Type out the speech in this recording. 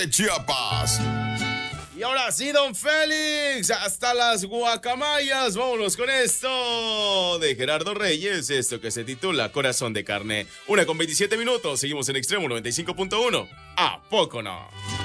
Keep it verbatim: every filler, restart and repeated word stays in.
Chiapas. Y ahora sí, don Félix, hasta las guacamayas. Vámonos con esto de Gerardo Reyes, esto que se titula Corazón de Carne. Una con veintisiete minutos, seguimos en Extremo noventa y cinco punto uno. ¿A poco no?